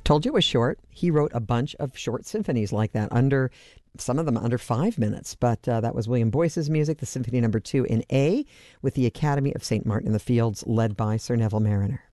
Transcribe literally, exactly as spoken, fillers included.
Told you it was short. He wrote a bunch of short symphonies like that, under some of them under five minutes. But uh, that was William Boyce's music, the Symphony Number Two in A, with the Academy of Saint Martin in the Fields, led by Sir Neville Mariner.